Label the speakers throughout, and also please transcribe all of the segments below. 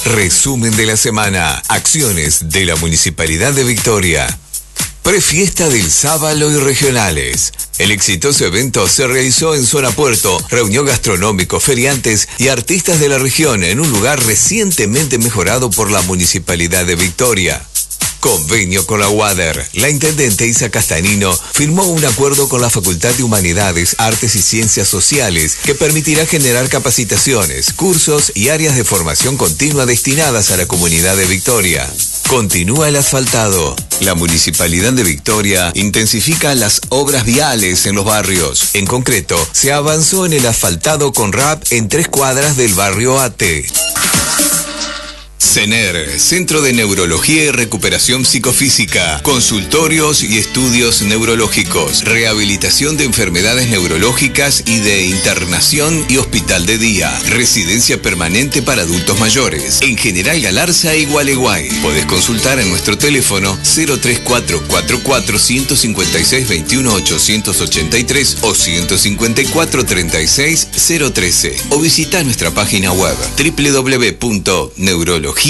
Speaker 1: Resumen de la semana. Acciones de la Municipalidad de Victoria. Prefiesta del Sábalo y Regionales. El exitoso evento se realizó en Zona Puerto, reunió gastronómicos, feriantes y artistas de la región en un lugar recientemente mejorado por la Municipalidad de Victoria. Convenio con la UADER. La intendente Isa Castanino firmó un acuerdo con la Facultad de Humanidades, Artes y Ciencias Sociales que permitirá generar capacitaciones, cursos y áreas de formación continua destinadas a la comunidad de Victoria. Continúa el asfaltado. La Municipalidad de Victoria intensifica las obras viales en los barrios. En concreto, se avanzó en el asfaltado con RAP en 3 cuadras del barrio Ate. CENER, Centro de Neurología y Recuperación Psicofísica, consultorios y estudios neurológicos, rehabilitación de enfermedades neurológicas y de internación y hospital de día, residencia permanente para adultos mayores, en General Galarza y Gualeguay. Podés consultar en nuestro teléfono 03444 156 21 883 o 154 36 013 o visita nuestra página web www.neurologiacener.com.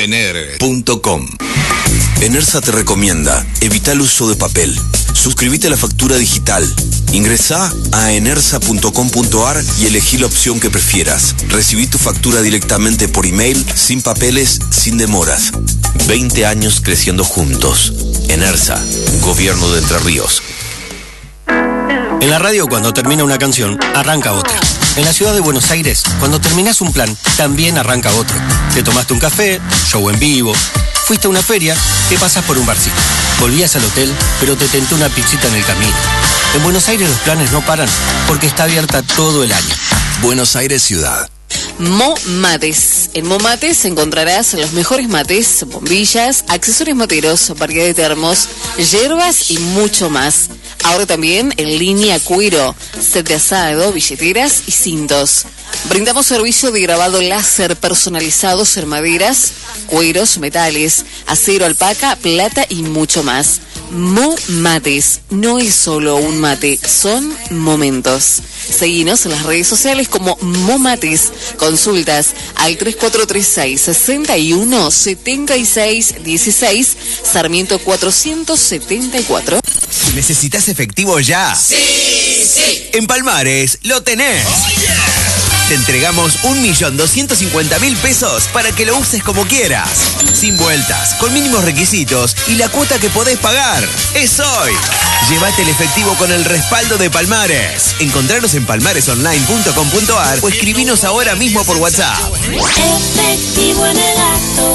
Speaker 2: ENERSA te recomienda evitar el uso de papel. Suscríbete a la factura digital. Ingresá a enersa.com.ar y elegí la opción que prefieras. Recibí tu factura directamente por email, sin papeles, sin demoras. 20 años creciendo juntos. ENERSA, Gobierno de Entre Ríos.
Speaker 3: En la radio, cuando termina una canción, arranca otra. En la ciudad de Buenos Aires, cuando terminás un plan, también arranca otro. Te tomaste un café, show en vivo, fuiste a una feria, te pasas por un barcito. Volvías al hotel, pero te tentó una pizzita en el camino. En Buenos Aires los planes no paran, porque está abierta todo el año.
Speaker 2: Buenos Aires Ciudad.
Speaker 4: Mo Mates. En Mo Mates encontrarás los mejores mates, bombillas, accesorios materos, variedad de termos, hierbas y mucho más. Ahora también en línea cuero, set de asado, billeteras y cintos. Brindamos servicio de grabado láser personalizados en maderas, cueros, metales, acero, alpaca, plata y mucho más. Mo Mates no es solo un mate, son momentos. Seguinos en las redes sociales como Mo Mates. Consultas al 3436 61 76 16, Sarmiento 474.
Speaker 5: ¿Necesitas efectivo ya?
Speaker 6: ¡Sí!
Speaker 5: En Palmares lo tenés.
Speaker 6: Oh, yeah.
Speaker 5: Te entregamos 1.250.000 pesos para que lo uses como quieras. Sin vueltas, con mínimos requisitos y la cuota que podés pagar. ¡Es hoy! Llévate el efectivo con el respaldo de Palmares. Encontranos en palmaresonline.com.ar o escribinos ahora mismo por WhatsApp.
Speaker 7: Efectivo en el acto,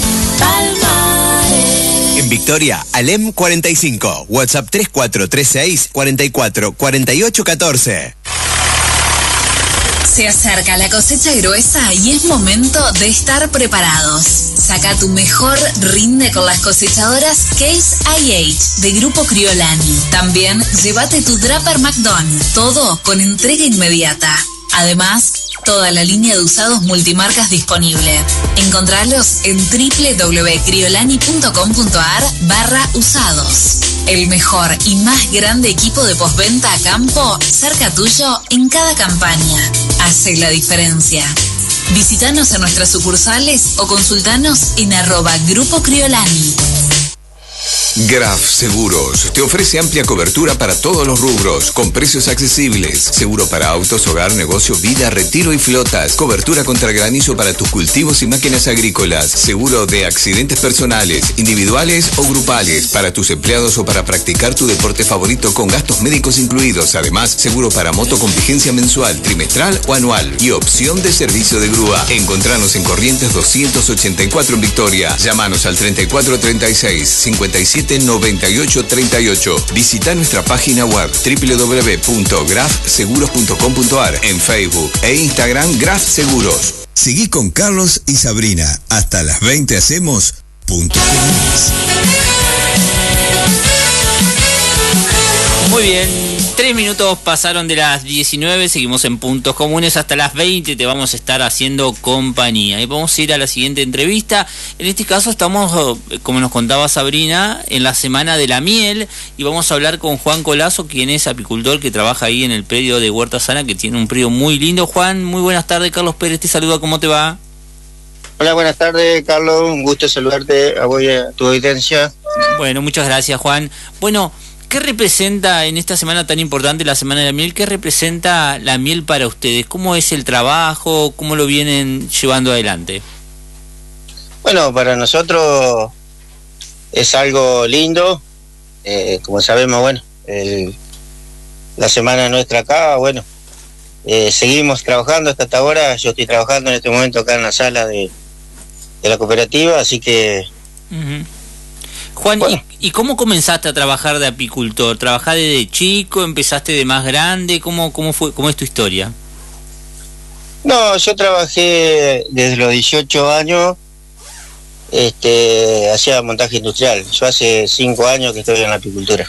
Speaker 7: Palmares.
Speaker 5: En Victoria, Alem 45, WhatsApp 3436 44 48 14.
Speaker 8: Se acerca la cosecha gruesa y es momento de estar preparados. Saca tu mejor rinde con las cosechadoras Case IH de Grupo Criolani. También llévate tu Draper McDon, todo con entrega inmediata. Además, toda la línea de usados multimarcas disponible. Encontralos en www.criolani.com.ar/usados. El mejor y más grande equipo de postventa a campo cerca tuyo en cada campaña. Hace la diferencia. Visítanos en nuestras sucursales o consultanos en @Grupo Criolani.
Speaker 1: Graf Seguros te ofrece amplia cobertura para todos los rubros, con precios accesibles. Seguro para autos, hogar, negocio, vida, retiro y flotas. Cobertura contra granizo para tus cultivos y máquinas agrícolas. Seguro de accidentes personales, individuales o grupales, para tus empleados o para practicar tu deporte favorito con gastos médicos incluidos. Además, seguro para moto con vigencia mensual, trimestral o anual. Y opción de servicio de grúa. Encontranos en Corrientes 284 en Victoria. Llámanos al 3436 57 98 38. Visita nuestra página web www.grafseguros.com.ar, en Facebook e Instagram Graf Seguros.
Speaker 9: Seguí con Carlos y Sabrina. Hasta las 20 hacemos puntos comunes.
Speaker 10: Muy bien, 3 minutos pasaron de las 19, seguimos en Puntos Comunes, hasta las 20 te vamos a estar haciendo compañía. Y vamos a ir a la siguiente entrevista. En este caso estamos, como nos contaba Sabrina, en la Semana de la Miel, y vamos a hablar con Juan Colazo, quien es apicultor que trabaja ahí en el predio de Huerta Sana, que tiene un predio muy lindo. Juan, muy buenas tardes, Carlos Pérez te saluda, ¿cómo te va?
Speaker 6: Hola, buenas tardes, Carlos. Un gusto saludarte a vos y a tu audiencia.
Speaker 10: Bueno, muchas gracias, Juan. Bueno, ¿qué representa en esta semana tan importante, la Semana de la Miel, qué representa la miel para ustedes? ¿Cómo es el trabajo? ¿Cómo lo vienen llevando adelante?
Speaker 6: Bueno, para nosotros es algo lindo. Como sabemos, bueno, la semana nuestra acá, bueno, seguimos trabajando hasta ahora. Yo estoy trabajando en este momento acá en la sala de la cooperativa, así que...
Speaker 10: Juan,
Speaker 6: bueno.
Speaker 10: ¿y cómo comenzaste a trabajar de apicultor? ¿Trabajás desde chico? ¿Empezaste de más grande? ¿Cómo es tu historia?
Speaker 6: No, yo trabajé desde los 18 años, hacía montaje industrial. Yo hace 5 años que estoy en la apicultura.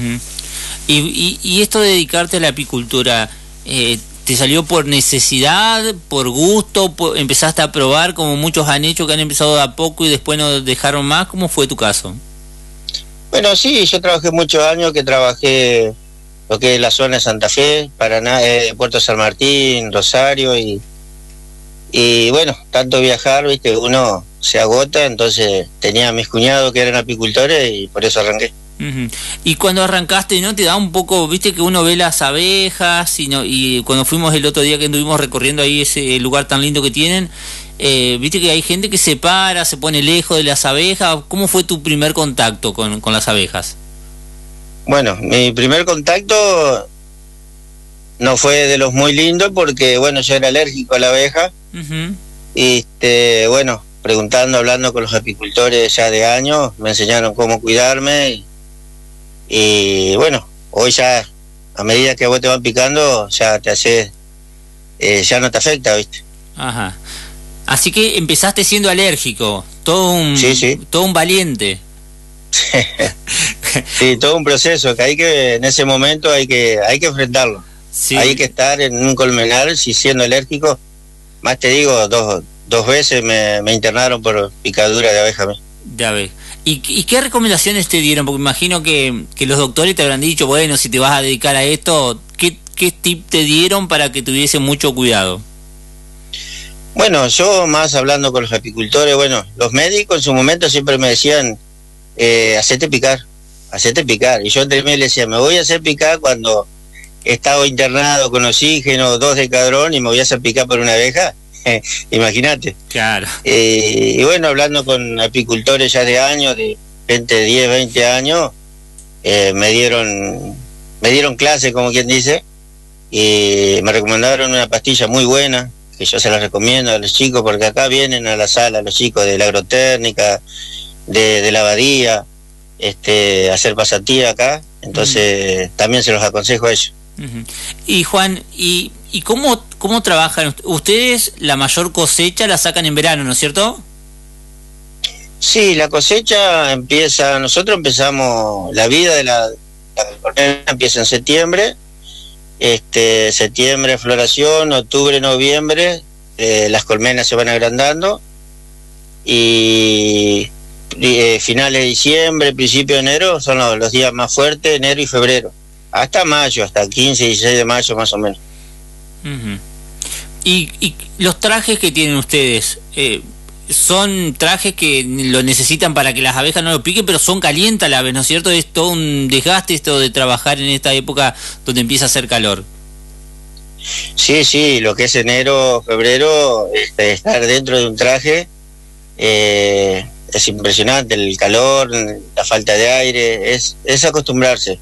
Speaker 10: ¿Y esto de dedicarte a la apicultura, te salió por necesidad, por gusto? ¿Empezaste a probar como muchos han hecho, que han empezado de a poco y después no dejaron más? ¿Cómo fue tu caso?
Speaker 6: Bueno, sí, yo trabajé muchos años, que trabajé lo que es la zona de Santa Fe, Paraná, Puerto San Martín, Rosario, y bueno, tanto viajar, viste, uno se agota. Entonces tenía a mis cuñados que eran apicultores y por eso arranqué.
Speaker 10: Y cuando arrancaste, ¿no te da un poco, viste que uno ve las abejas y cuando fuimos el otro día que estuvimos recorriendo ahí ese lugar tan lindo que tienen, viste que hay gente que se para, se pone lejos de las abejas? ¿Cómo fue tu primer contacto con las abejas?
Speaker 6: Bueno, mi primer contacto no fue de los muy lindos porque, bueno, yo era alérgico a la abeja. Y bueno, preguntando, hablando con los apicultores ya de años, me enseñaron cómo cuidarme y bueno, hoy ya a medida que vos te van picando ya te haces, ya no te afecta, ¿viste?
Speaker 10: Ajá. Así que empezaste siendo alérgico, todo un valiente.
Speaker 6: Sí, todo un proceso que en ese momento hay que enfrentarlo. Sí. Hay que estar en un colmenar, si siendo alérgico, más te digo, dos veces me internaron por picadura de abeja.
Speaker 10: De abeja. ¿Y qué recomendaciones te dieron? Porque imagino que los doctores te habrán dicho, bueno, si te vas a dedicar a esto, ¿qué tip te dieron para que tuviese mucho cuidado?
Speaker 6: Bueno, yo más hablando con los apicultores, bueno, los médicos en su momento siempre me decían, hacete picar. Y yo entre mí le decía, me voy a hacer picar cuando he estado internado con oxígeno, 2 de cadrón y me voy a hacer picar por una abeja. Imagínate.
Speaker 10: Claro.
Speaker 6: Y bueno, hablando con apicultores ya de años, de gente de 10, 20 años, me dieron clase, como quien dice, y me recomendaron una pastilla muy buena, que yo se la recomiendo a los chicos, porque acá vienen a la sala los chicos de la agrotécnica, de la abadía, a hacer pasantía acá, entonces también se los aconsejo a ellos.
Speaker 10: Y Juan, ¿y cómo trabajan ustedes? La mayor cosecha la sacan en verano, ¿no es cierto?
Speaker 6: Sí, la cosecha nosotros empezamos, la vida de la colmena empieza en septiembre, septiembre floración, octubre, noviembre, las colmenas se van agrandando y finales de diciembre, principio de enero son los días más fuertes, enero y febrero. Hasta mayo, hasta el 15, 16 de mayo más o menos.
Speaker 10: ¿Y los trajes que tienen ustedes, son trajes que lo necesitan para que las abejas no lo piquen, pero son calientes a la vez, ¿no es cierto? Es todo un desgaste esto de trabajar en esta época donde empieza a hacer calor.
Speaker 6: Sí, lo que es enero, febrero, estar dentro de un traje, es impresionante, el calor, la falta de aire, es acostumbrarse.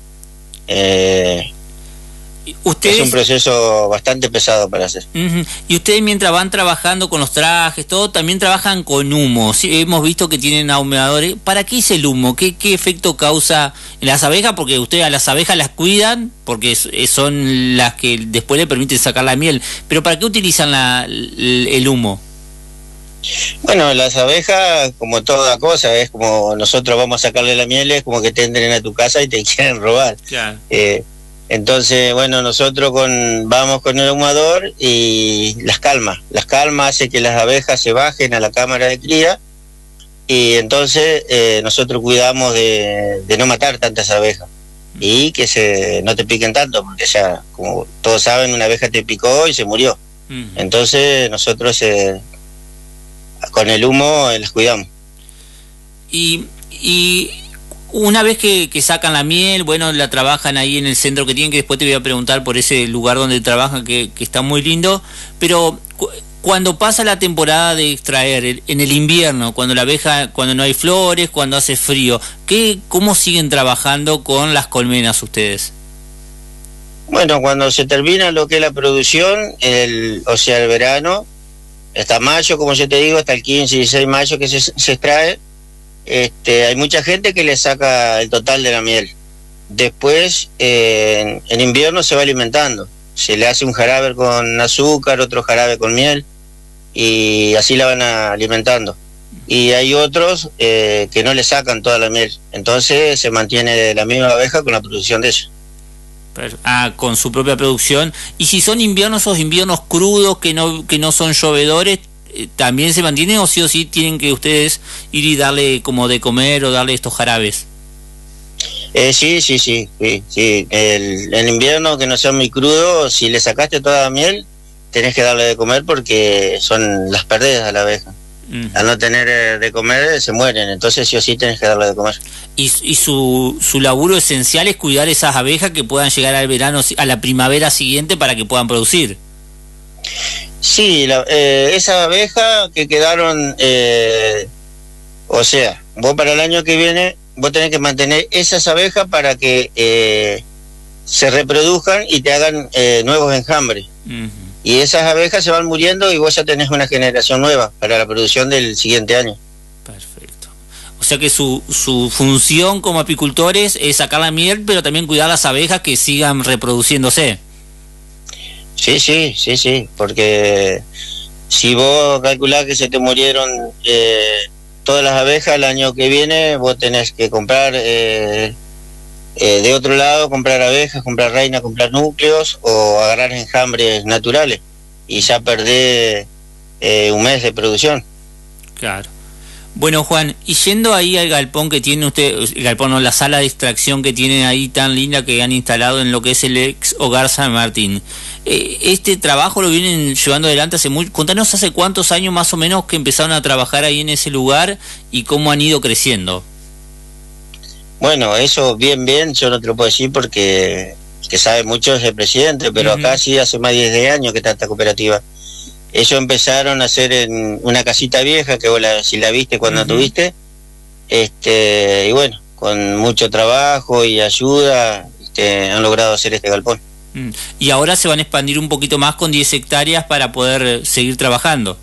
Speaker 10: ¿Ustedes?
Speaker 6: Es un proceso bastante pesado para hacer.
Speaker 10: Y ustedes, mientras van trabajando con los trajes, todo, también trabajan con humo. Sí, hemos visto que tienen ahumedadores. ¿Para qué es el humo? ¿Qué efecto causa en las abejas? Porque ustedes a las abejas las cuidan, porque son las que después le permiten sacar la miel. ¿Pero para qué utilizan el humo?
Speaker 6: Bueno, las abejas, como toda cosa, es como nosotros vamos a sacarle la miel, es como que te entren a tu casa y te quieren robar.
Speaker 10: Claro.
Speaker 6: Entonces, bueno, nosotros vamos con el ahumador y las calma hace que las abejas se bajen a la cámara de cría y entonces nosotros cuidamos de no matar tantas abejas y que no te piquen tanto, porque ya, como todos saben, una abeja te picó y se murió. Entonces nosotros con el humo las cuidamos.
Speaker 10: Y una vez que sacan la miel, bueno, la trabajan ahí en el centro que tienen, que después te voy a preguntar por ese lugar donde trabajan, que está muy lindo, pero cuando pasa la temporada de extraer, en el invierno, cuando la abeja, cuando no hay flores, cuando hace frío, ¿cómo siguen trabajando con las colmenas ustedes?
Speaker 6: Bueno, cuando se termina lo que es la producción, el verano, hasta mayo, como yo te digo, hasta el 15 y 16 de mayo que se extrae, hay mucha gente que le saca el total de la miel. Después, en invierno se va alimentando. Se le hace un jarabe con azúcar, otro jarabe con miel, y así la van alimentando. Y hay otros que no le sacan toda la miel. Entonces se mantiene la misma abeja con la producción de ella.
Speaker 10: Con su propia producción. Y si son inviernos, esos inviernos crudos que no son llovedores, ¿también se mantienen o sí tienen que ustedes ir y darle como de comer o darle estos jarabes?
Speaker 6: Sí. El invierno que no sea muy crudo, si le sacaste toda la miel, tenés que darle de comer porque son las pérdidas a la abeja. Al no tener de comer se mueren, entonces sí o sí tenés que darle de comer.
Speaker 10: Y su laburo esencial es cuidar esas abejas que puedan llegar al verano, a la primavera siguiente, para que puedan producir.
Speaker 6: Sí, esas abejas que quedaron, vos para el año que viene, vos tenés que mantener esas abejas para que se reproduzcan y te hagan nuevos enjambres. Y esas abejas se van muriendo y vos ya tenés una generación nueva para la producción del siguiente año.
Speaker 10: Perfecto. O sea que su función como apicultores es sacar la miel, pero también cuidar las abejas que sigan reproduciéndose.
Speaker 6: Sí, porque si vos calculás que se te murieron todas las abejas, el año que viene vos tenés que comprar de otro lado, comprar abejas, comprar reinas, comprar núcleos o agarrar enjambres naturales y ya perdés un mes de producción.
Speaker 10: Claro. Bueno, Juan, y yendo ahí al galpón que tiene usted, el galpón no, la sala de extracción que tienen ahí tan linda que han instalado en lo que es el ex Hogar San Martín, este trabajo lo vienen llevando adelante hace mucho. Contanos hace cuántos años más o menos que empezaron a trabajar ahí en ese lugar y cómo han ido creciendo.
Speaker 6: Bueno, eso bien, yo no te lo puedo decir porque que sabe mucho es el presidente, pero acá sí hace más de 10 años que está esta cooperativa. Ellos empezaron a hacer en una casita vieja, que vos si la viste cuando tuviste, y bueno, con mucho trabajo y ayuda, han logrado hacer este galpón.
Speaker 10: Y ahora se van a expandir un poquito más con 10 hectáreas para poder seguir trabajando.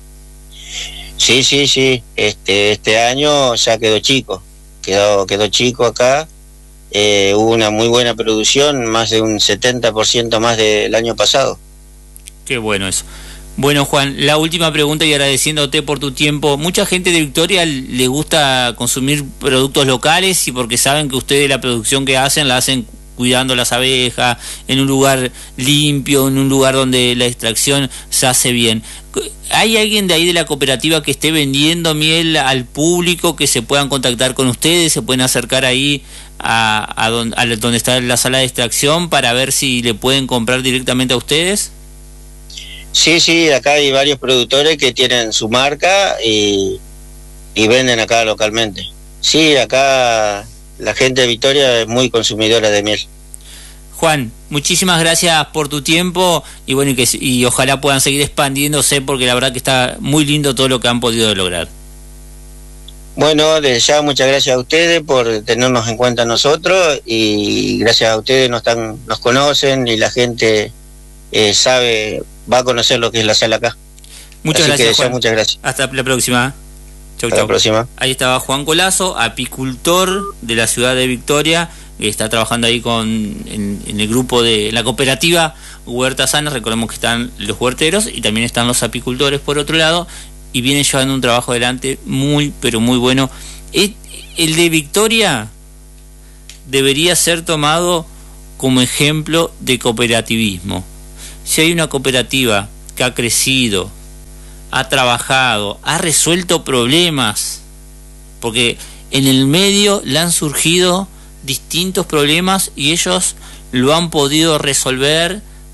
Speaker 6: Sí, este año ya quedó chico. Quedó chico acá, hubo una muy buena producción, más de un 70% más del año pasado.
Speaker 10: Qué bueno eso. Bueno, Juan, la última pregunta y agradeciéndote por tu tiempo. Mucha gente de Victoria le gusta consumir productos locales y porque saben que ustedes la producción que hacen la hacen cuidando las abejas, en un lugar limpio, en un lugar donde la extracción se hace bien. ¿Hay alguien de ahí de la cooperativa que esté vendiendo miel al público, que se puedan contactar con ustedes, se pueden acercar ahí a donde está la sala de extracción para ver si le pueden comprar directamente a ustedes?
Speaker 6: Sí, acá hay varios productores que tienen su marca y venden acá localmente. Sí, acá la gente de Victoria es muy consumidora de miel.
Speaker 10: Juan, muchísimas gracias por tu tiempo y bueno, y ojalá puedan seguir expandiéndose porque la verdad que está muy lindo todo lo que han podido lograr.
Speaker 6: Bueno, desde ya muchas gracias a ustedes por tenernos en cuenta nosotros y gracias a ustedes nos conocen y la gente va a conocer lo que es la sala acá.
Speaker 10: Muchas gracias, Juan.
Speaker 6: Muchas gracias.
Speaker 10: Hasta la próxima. Chau.
Speaker 6: La próxima.
Speaker 10: Ahí estaba Juan Colazo, apicultor de la ciudad de Victoria, que está trabajando ahí en el grupo de la cooperativa Huertas Sanas. Recordemos que están los huerteros y también están los apicultores por otro lado, y vienen llevando un trabajo adelante muy, pero muy bueno. El de Victoria debería ser tomado como ejemplo de cooperativismo. Si hay una cooperativa que ha crecido, ha trabajado, ha resuelto problemas, porque en el medio le han surgido distintos problemas y ellos lo han podido resolver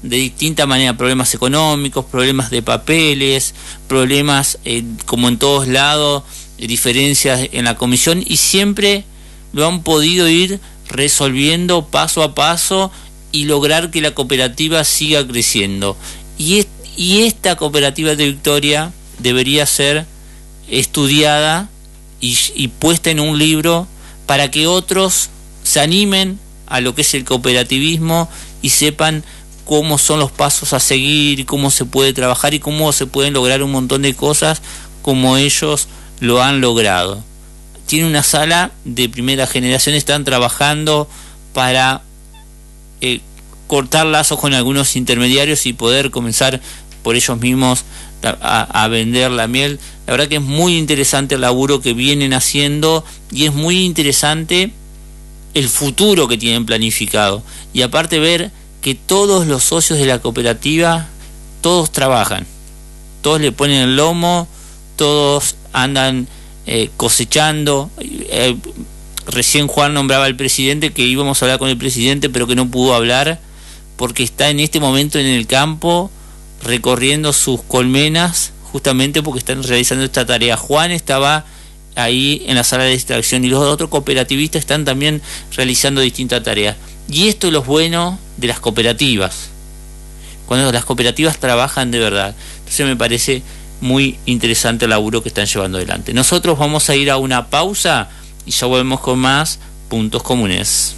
Speaker 10: de distinta manera, problemas económicos, problemas de papeles, problemas como en todos lados, diferencias en la comisión, y siempre lo han podido ir resolviendo paso a paso y lograr que la cooperativa siga creciendo. Y esta cooperativa de Victoria debería ser estudiada y puesta en un libro para que otros se animen a lo que es el cooperativismo y sepan cómo son los pasos a seguir, cómo se puede trabajar y cómo se pueden lograr un montón de cosas como ellos lo han logrado. Tiene una sala de primera generación, están trabajando para cortar lazos con algunos intermediarios y poder comenzar por ellos mismos a vender la miel. La verdad que es muy interesante el laburo que vienen haciendo y es muy interesante el futuro que tienen planificado. Y aparte ver que todos los socios de la cooperativa, todos trabajan, todos le ponen el lomo, todos andan cosechando. Recién Juan nombraba al presidente, que íbamos a hablar con el presidente pero que no pudo hablar porque está en este momento en el campo recorriendo sus colmenas, justamente porque están realizando esta tarea. Juan estaba ahí en la sala de extracción y los otros cooperativistas están también realizando distintas tareas. Y esto es lo bueno de las cooperativas, cuando las cooperativas trabajan de verdad. Entonces me parece muy interesante el laburo que están llevando adelante. Nosotros vamos a ir a una pausa y ya volvemos con más Puntos Comunes.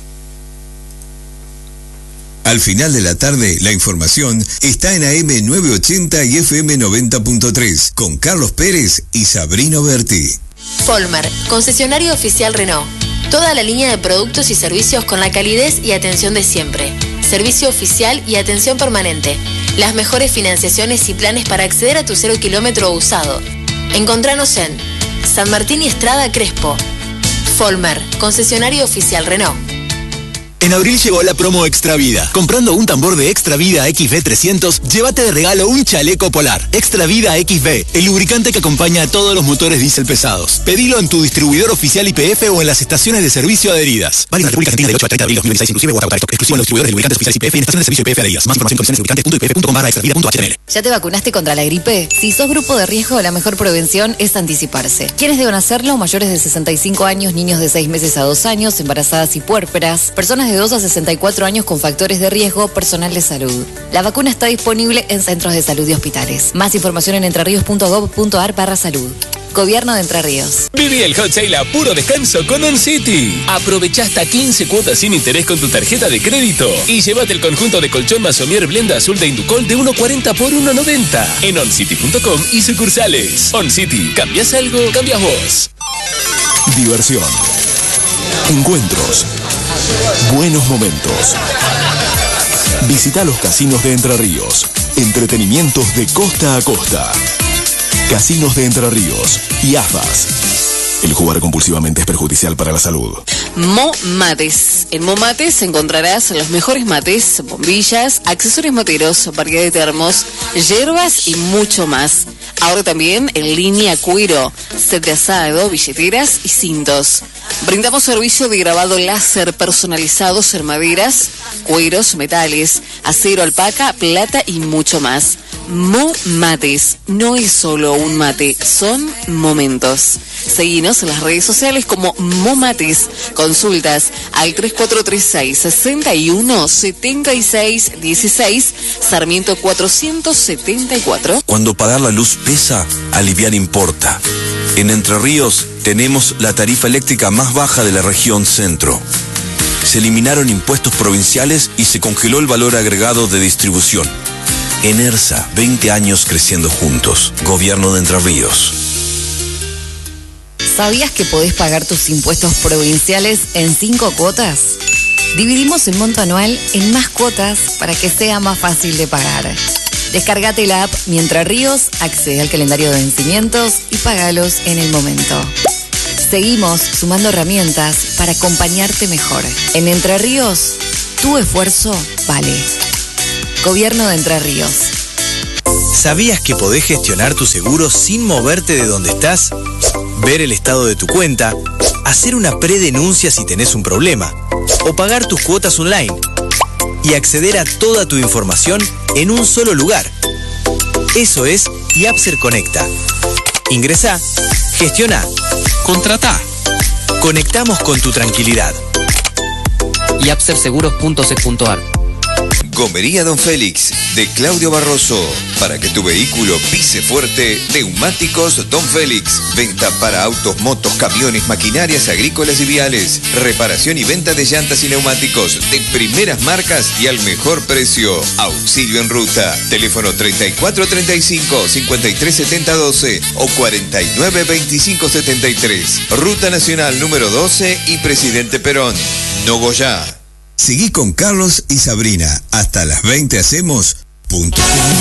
Speaker 9: Al final de la tarde, la información está en AM 980 y FM 90.3 con Carlos Pérez y Sabrina Berti.
Speaker 11: Folmer, concesionario oficial Renault. Toda la línea de productos y servicios con la calidez y atención de siempre. Servicio oficial y atención permanente. Las mejores financiaciones y planes para acceder a tu 0 kilómetro usado. Encontranos en San Martín y Estrada Crespo. Folmer, concesionario oficial Renault.
Speaker 12: En abril llegó la promo Extra Vida. Comprando un tambor de Extra Vida XV300, llévate de regalo un chaleco polar. Extra Vida XV, el lubricante que acompaña a todos los motores diésel pesados. Pedilo en tu distribuidor oficial YPF o en las estaciones de servicio adheridas. Válido en la República Argentina del 8 al 30 de abril 2016, inclusive WhatsApp. Exclusivo en los distribuidores de lubricantes oficiales YPF y en estaciones de servicio YPF adheridas. Más información en lubricantes.ypf.com/extravida.html.
Speaker 13: ¿Ya te vacunaste contra la gripe? Si sos grupo de riesgo, la mejor prevención es anticiparse. ¿Quiénes deben hacerlo? Mayores de 65 años, niños de 6 meses a 2 años, embarazadas y puérperas, personas de 2 a 64 años con factores de riesgo, personal de salud. La vacuna está disponible en centros de salud y hospitales. Más información en entrerios.gov.ar/salud. Gobierno de Entre Ríos.
Speaker 14: Viví el hot sale a puro descanso con OnCity. Aprovecha hasta 15 cuotas sin interés con tu tarjeta de crédito y llévate el conjunto de colchón Masomier Blenda Azul de Inducol de 1.40 por 1.90 en oncity.com y sucursales. OnCity, ¿cambias algo? Cambias vos.
Speaker 15: Diversión. Encuentros. Buenos momentos. Visita los casinos de Entre Ríos. Entretenimientos de costa a costa. Casinos de Entre Ríos y AFAS. El jugar compulsivamente es perjudicial para la salud.
Speaker 4: Momates. En Momates encontrarás los mejores mates, bombillas, accesorios materos, variedad de termos, hierbas y mucho más. Ahora también en línea cuero, set de asado, billeteras y cintos. Brindamos servicio de grabado láser personalizados en maderas, cueros, metales, acero, alpaca, plata y mucho más. Momates. No es solo un mate, son momentos. Seguinos en las redes sociales como Momates. Consultas al 3436-617616, Sarmiento 474.
Speaker 2: Cuando pagar la luz pesa, aliviar importa. En Entre Ríos tenemos la tarifa eléctrica más baja de la región centro. Se eliminaron impuestos provinciales y se congeló el valor agregado de distribución. Enersa, 20 años creciendo juntos. Gobierno de Entre Ríos.
Speaker 13: ¿Sabías que podés pagar tus impuestos provinciales en 5 cuotas? Dividimos el monto anual en más cuotas para que sea más fácil de pagar. Descargate la app Mi Entre Ríos, accede al calendario de vencimientos y págalos en el momento. Seguimos sumando herramientas para acompañarte mejor. En Entre Ríos, tu esfuerzo vale. Gobierno de Entre Ríos.
Speaker 12: ¿Sabías que podés gestionar tu seguro sin moverte de donde estás? Ver el estado de tu cuenta, hacer una predenuncia si tenés un problema o pagar tus cuotas online.
Speaker 5: y acceder a toda tu información en un solo lugar. Eso es Yapser Conecta. Ingresá, gestiona, contratá. Conectamos con tu tranquilidad.
Speaker 16: yapserseguros.sec.ar.
Speaker 1: Gomería Don Félix, de Claudio Barroso. Para que tu vehículo pise fuerte, neumáticos Don Félix. Venta para autos, motos, camiones, maquinarias agrícolas y viales. Reparación y venta de llantas y neumáticos de primeras marcas y al mejor precio. Auxilio en ruta. Teléfono 3435-537012 o 492573. Ruta Nacional número 12 y Presidente Perón. Nogoyá.
Speaker 9: Seguí con Carlos y Sabrina. Hasta las 20 hacemos punto.